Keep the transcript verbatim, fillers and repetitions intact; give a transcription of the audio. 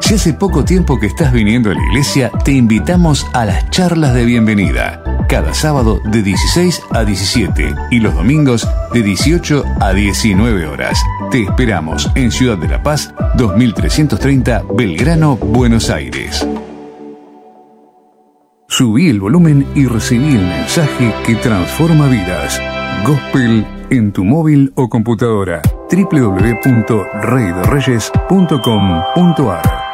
Si hace poco tiempo que estás viniendo a la iglesia, te invitamos a las charlas de bienvenida. Cada sábado de dieciséis a diecisiete y los domingos de dieciocho a diecinueve horas. Te esperamos en Ciudad de la Paz, dos mil trescientos treinta, Belgrano, Buenos Aires. Subí el volumen y recibí el mensaje que transforma vidas. Gospel en tu móvil o computadora. doble u doble u doble u punto rey de reyes punto com punto a r